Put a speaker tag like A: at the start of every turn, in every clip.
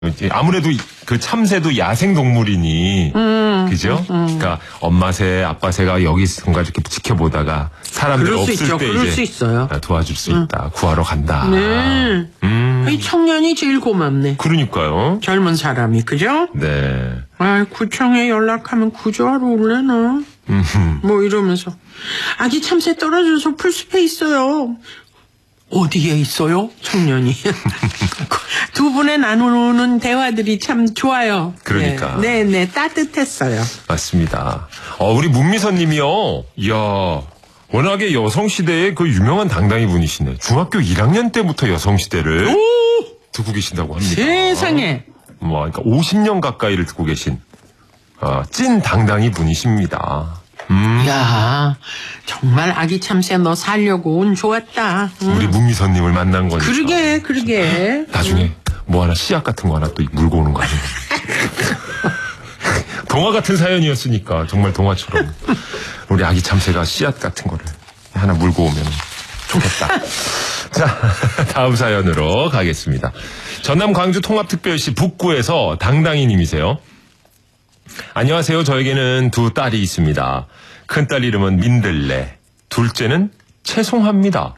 A: 아무래도 그 참새도 야생 동물이니, 그죠? 그러니까 엄마 새, 아빠 새가 여기 있은가 이렇게 지켜보다가 사람들 없을 때
B: 그럴
A: 이제
B: 수 있어요.
A: 도와줄 수 있다. 구하러 간다.
B: 네. 이 청년이 제일 고맙네.
A: 그러니까요.
B: 젊은 사람이, 그죠?
A: 네.
B: 아, 구청에 연락하면 구조하러 올래나? 뭐 이러면서. 아기 참새 떨어져서 풀숲에 있어요. 어디에 있어요? 청년이. 두 분의 나누는 대화들이 참 좋아요.
A: 그러니까.
B: 네, 따뜻했어요.
A: 맞습니다. 우리 문미선님이요. 이야, 워낙에 여성시대의 그 유명한 당당히 분이시네. 중학교 1학년 때부터 여성시대를 듣고 계신다고 합니다.
B: 세상에.
A: 그러니까 50년 가까이를 듣고 계신 찐 당당히 분이십니다.
B: 야, 정말 아기 참새 너 살려고 운 좋았다.
A: 우리 문미선님을 만난 거니까.
B: 그러게.
A: 나중에 뭐 하나 씨앗 같은 거 하나 또 물고 오는 거 아니에요? 동화 같은 사연이었으니까 정말 동화처럼 우리 아기 참새가 씨앗 같은 거를 하나 물고 오면 좋겠다. 자, 다음 사연으로 가겠습니다. 전남 광주 통합특별시 북구에서 당당히 님이세요. 안녕하세요. 저에게는 두 딸이 있습니다. 큰딸 이름은 민들레, 둘째는 채송합니다.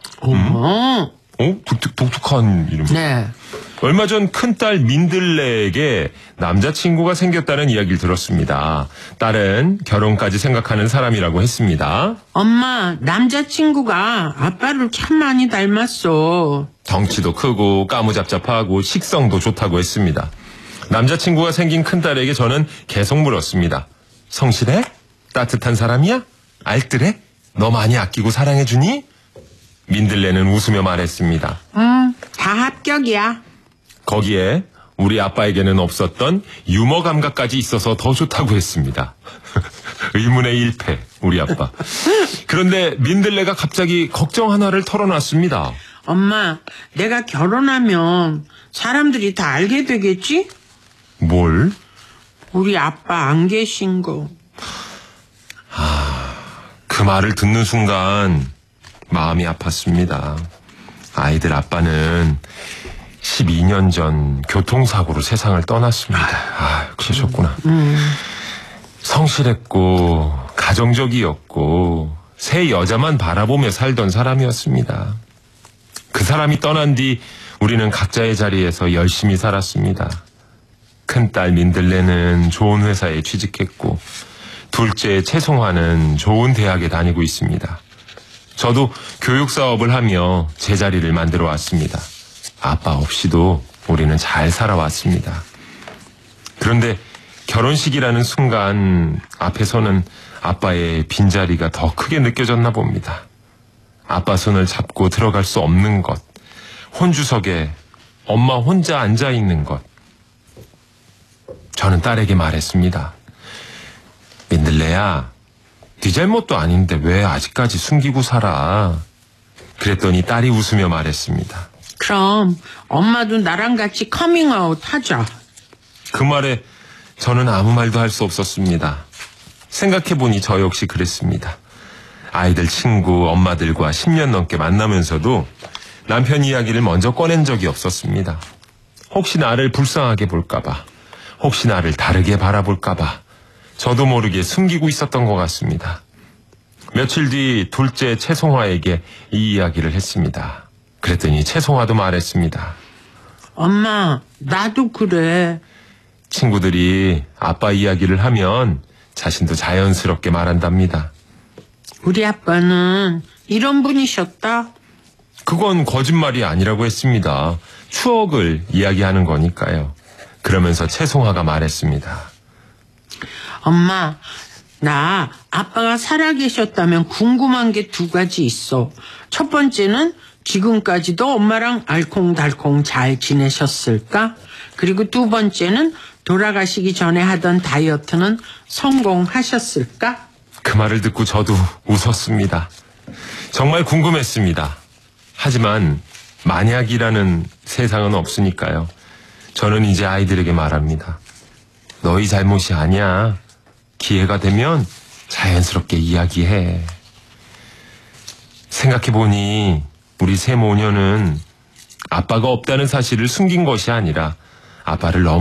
A: 독특한 이름.
B: 네.
A: 얼마 전 큰딸 민들레에게 남자친구가 생겼다는 이야기를 들었습니다. 딸은 결혼까지 생각하는 사람이라고 했습니다.
B: 엄마, 남자친구가 아빠를 참 많이 닮았어.
A: 덩치도 크고 까무잡잡하고 식성도 좋다고 했습니다. 남자친구가 생긴 큰딸에게 저는 계속 물었습니다. 성실해? 따뜻한 사람이야? 알뜰해? 너 많이 아끼고 사랑해주니? 민들레는 웃으며 말했습니다.
B: 다 합격이야.
A: 거기에 우리 아빠에게는 없었던 유머 감각까지 있어서 더 좋다고 했습니다. 의문의 일패, 우리 아빠. 그런데 민들레가 갑자기 걱정 하나를 털어놨습니다.
B: 엄마, 내가 결혼하면 사람들이 다 알게 되겠지?
A: 뭘?
B: 우리 아빠 안 계신 거.
A: 그 말을 듣는 순간 마음이 아팠습니다. 아이들 아빠는 12년 전 교통사고로 세상을 떠났습니다. 그러셨구나. 성실했고 가정적이었고 새 여자만 바라보며 살던 사람이었습니다. 그 사람이 떠난 뒤 우리는 각자의 자리에서 열심히 살았습니다. 큰딸 민들레는 좋은 회사에 취직했고 둘째 채송화는 좋은 대학에 다니고 있습니다. 저도 교육사업을 하며 제자리를 만들어 왔습니다. 아빠 없이도 우리는 잘 살아왔습니다. 그런데 결혼식이라는 순간 앞에서는 아빠의 빈자리가 더 크게 느껴졌나 봅니다. 아빠 손을 잡고 들어갈 수 없는 것, 혼주석에 엄마 혼자 앉아있는 것. 저는 딸에게 말했습니다. 민들레야, 네 잘못도 아닌데 왜 아직까지 숨기고 살아? 그랬더니 딸이 웃으며 말했습니다.
B: 그럼 엄마도 나랑 같이 커밍아웃 하자.
A: 그 말에 저는 아무 말도 할 수 없었습니다. 생각해보니 저 역시 그랬습니다. 아이들 친구, 엄마들과 10년 넘게 만나면서도 남편 이야기를 먼저 꺼낸 적이 없었습니다. 혹시 나를 불쌍하게 볼까봐, 혹시 나를 다르게 바라볼까봐 저도 모르게 숨기고 있었던 것 같습니다. 며칠 뒤 둘째 채송화에게 이 이야기를 했습니다. 그랬더니 채송화도 말했습니다.
B: 엄마, 나도 그래.
A: 친구들이 아빠 이야기를 하면 자신도 자연스럽게 말한답니다.
B: 우리 아빠는 이런 분이셨다.
A: 그건 거짓말이 아니라고 했습니다. 추억을 이야기하는 거니까요. 그러면서 채송화가 말했습니다.
B: 엄마, 나 아빠가 살아계셨다면 궁금한 게 두 가지 있어. 첫 번째는 지금까지도 엄마랑 알콩달콩 잘 지내셨을까? 그리고 두 번째는 돌아가시기 전에 하던 다이어트는 성공하셨을까?
A: 그 말을 듣고 저도 웃었습니다. 정말 궁금했습니다. 하지만 만약이라는 세상은 없으니까요. 저는 이제 아이들에게 말합니다. 너희 잘못이 아니야. 기회가 되면 자연스럽게 이야기해. 생각해보니 우리 세 모녀는 아빠가 없다는 사실을 숨긴 것이 아니라 아빠를 너무